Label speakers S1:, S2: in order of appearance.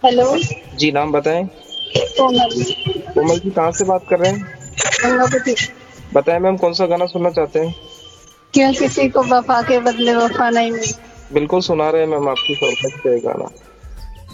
S1: Hello.
S2: जी, नाम बताएँ?
S1: कोमल।
S2: कोमल जी कहाँ से बात कर रहे हैं?
S1: गंगापति।
S2: बताएँ मैम कौन-सा गाना सुनना चाहते हैं?
S1: क्यों किसी को वफा के बदले वफा नहीं मिली।
S2: बिल्कुल सुना रहे हैं मैम आपकी फरमाइश पे ये गाना।